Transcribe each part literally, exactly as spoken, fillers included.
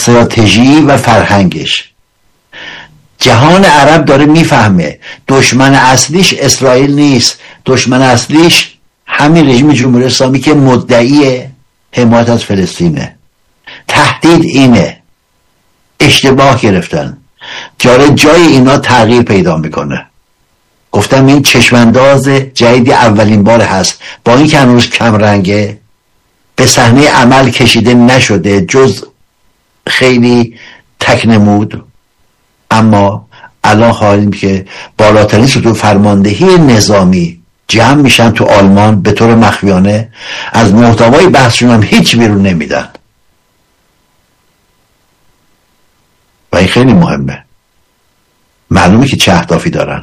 استراتژی و فرهنگش. جهان عرب داره میفهمه دشمن اصلیش اسرائیل نیست، دشمن اصلیش همین رژیم جمهوری اسلامی که مدعی حمایت از فلسطینه. تهدید اینه، اشتباه گرفتن، جاره جای اینا تغییر پیدا میکنه. گفتم این چشمانداز جدید اولین بار هست، با این که هنوز کم رنگه، به صحنه عمل کشیده نشده جز خیلی تکنمود، اما الان خواهیم که بالاترین سطوح فرماندهی نظامی جمع میشن تو آلمان به طور مخفیانه، از محتوای بحثشون هم هیچ بیرون نمیدن و این خیلی مهمه. معلومه که چه اهدافی دارن.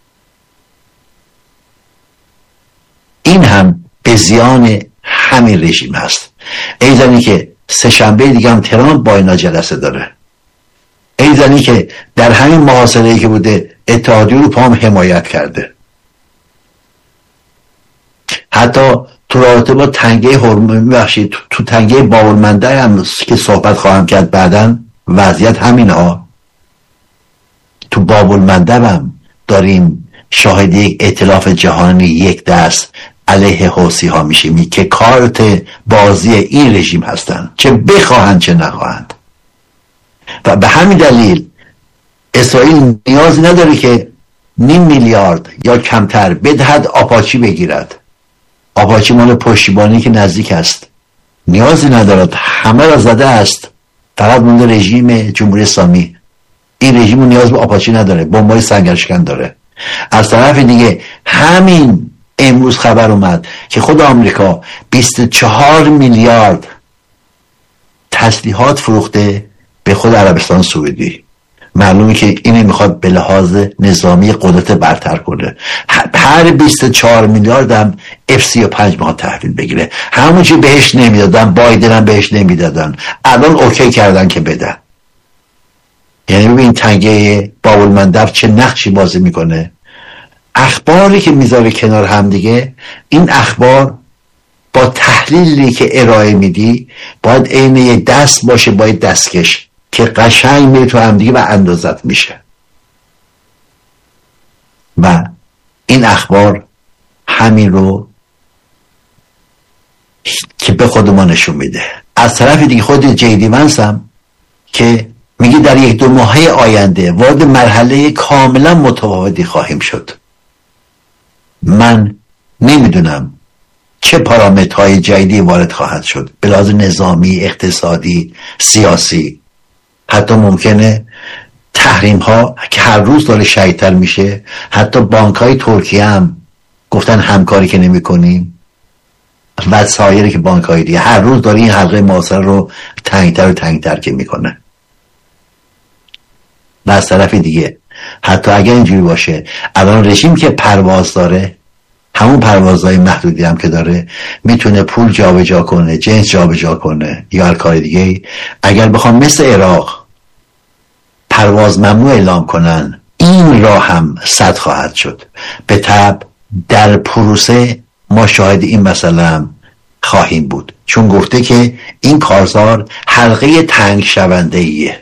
این هم به زیان همین رژیم هست. ایزنی که سه شنبه دیگه هم ترامپ با اینا جلسه داره، ایزنی که در همین محاصره‌ای که بوده اتحادیه اروپا هم حمایت کرده. حتی تو رابطه با تنگه هرمز بخشید تو, تو تنگه باب‌المندب هم که صحبت خواهم کرد بعدن، وضعیت همین ها. تو باب‌المندب هم داریم شاهد یک ائتلاف جهانی یک دست علیه حوثی ها میشیم که کارت بازی این رژیم هستن، چه بخواهند چه نخواهند. و به همین دلیل اسرائیل نیازی نداره که نیم میلیارد یا کمتر بدهد آپاچی بگیرد. آپاچی مال پشتیبانی که نزدیک است، نیازی ندارد، همه را زده است، فقط مونده رژیم جمهوری اسلامی. این رژیم نیاز به آپاچی نداره، بمبای سنگرشکن داره. از طرف دیگه همین امروز خبر اومد که خود آمریکا بیست و چهار میلیارد تسلیحات فروخته به خود عربستان سعودی. معلومه که اینه میخواد به لحاظ نظامی قدرت برتر کنه. هر بیست و چهار میلیارد هم اف سی و پنج میخواد تحویل بگیره. همون چی بهش نمیدادن، بایدن هم بهش نمیدادن، الان اوکی کردن که بدن. یعنی ببین تنگه باب‌المندب چه نقشی بازی میکنه. اخباری که میذاره کنار هم دیگه، این اخبار با تحلیلی که ارائه میدی باید عین یه دست باشه، باید دستکش که قشنگ میره تو هم دیگه و اندازت میشه. و این اخبار همین رو که به خود ما نشون میده. از طرف دیگه خود جیدی ونس هم که میگه در یک دو ماهه آینده وارد مرحله کاملا متفاوتی خواهیم شد. من نمیدونم چه پارامترهای جدیدی وارد خواهد شد به لحاظ نظامی، اقتصادی، سیاسی. حتی ممکنه تحریم ها که هر روز داره شدیدتر میشه، حتی بانک های ترکیه هم گفتن همکاری که نمی کنیم و سایری که بانک های دیگه هر روز داره این حلقه محاصره رو تنگتر و تنگتر که میکنه. و از طرف دیگه حتی اگر اینجوری باشه، الان رژیم که پرواز داره، همون پروازهای محدودی هم که داره، میتونه پول جابجا کنه، جنس جابجا کنه یا هر کار دیگه. اگر بخوام مثل عراق پرواز ممنوع اعلام کنن، این راه هم سد خواهد شد. به طب در پروسه ما شاهد این مسئله هم خواهیم بود، چون گفته که این کارزار حلقه تنگ شونده ایه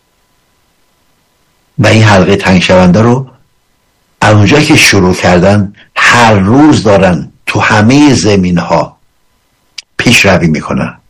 و این حلقه تنگ شونده رو از اونجایی که شروع کردن هر روز دارن تو همه زمین ها پیش روی میکنن.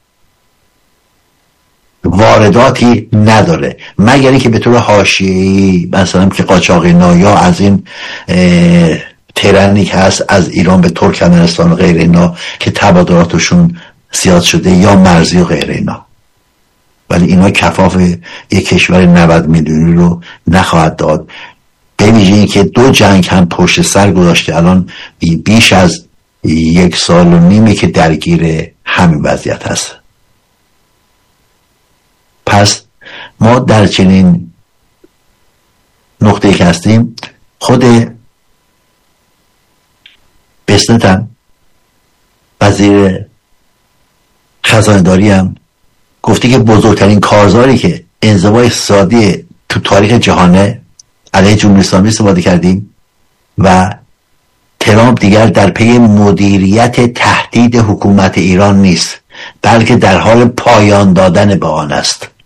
وارداتی نداره مگر اینکه به طور حاشیه‌ای، مثلا که قاچاقینا یا از این ترنی که هست از ایران به ترکمنستان و غیر اینا که تبادلاتشون زیاد شده، یا مرزی و غیر اینا. ولی اینا کفاف یک کشور نود میلیونی رو نخواهد داد، به ویژه اینکه دو جنگ هم پشت سر گذاشته. الان بیش از یک سال و نیمه که درگیر همین وضعیت هست. پس ما در چنین نقطه‌ای که هستیم، خود بسنت هم وزیر خزانه‌داری هم گفته که بزرگترین کارزاری که انزوای اقتصادی تو تاریخ جهانه علیه جمهوری اسلامی استفاده کردیم و ترامپ دیگر در پی مدیریت تهدید حکومت ایران نیست، بلکه در حال پایان دادن به آن است.